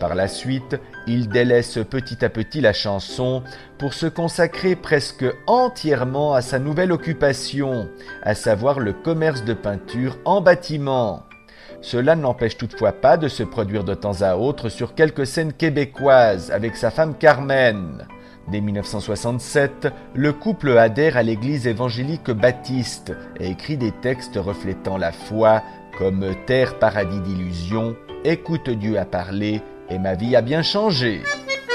Par la suite, il délaisse petit à petit la chanson pour se consacrer presque entièrement à sa nouvelle occupation, à savoir le commerce de peinture en bâtiment. Cela ne l'empêche toutefois pas de se produire de temps à autre sur quelques scènes québécoises avec sa femme Carmen. Dès 1967, le couple adhère à l'église évangélique baptiste et écrit des textes reflétant la foi comme Terre paradis d'illusions, Écoute Dieu à parler et Ma vie a bien changé.